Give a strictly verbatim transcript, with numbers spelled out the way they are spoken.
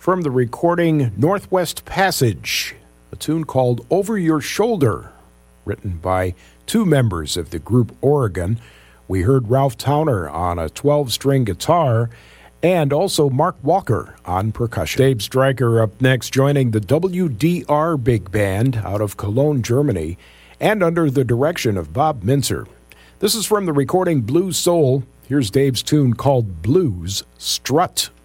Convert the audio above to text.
From the recording Northwest Passage, a tune called Over Your Shoulder, written by two members of the group Oregon. We heard Ralph Towner on a twelve-string guitar and also Mark Walker on percussion. Dave Stryker up next, joining the W D R Big Band out of Cologne, Germany, and under the direction of Bob Mintzer. This is from the recording Blue Soul. Here's Dave's tune called Blues Strut.